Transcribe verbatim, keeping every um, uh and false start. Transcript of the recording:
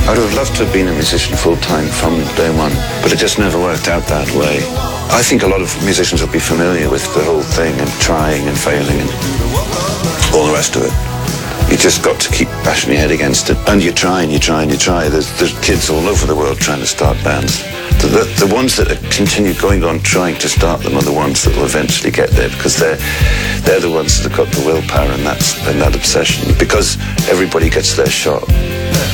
I would have loved to have been a musician full-time from day one, but it just never worked out that way. I think a lot of musicians will be familiar with the whole thing and trying and failing and all the rest of it. You just got to keep bashing your head against it. And you try and you try and you try. There's, there's kids all over the world trying to start bands. The, the, the ones that continue going on trying to start them are the ones that will eventually get there, because they're, they're the ones that have got the willpower and, that's, and that obsession, because everybody gets their shot.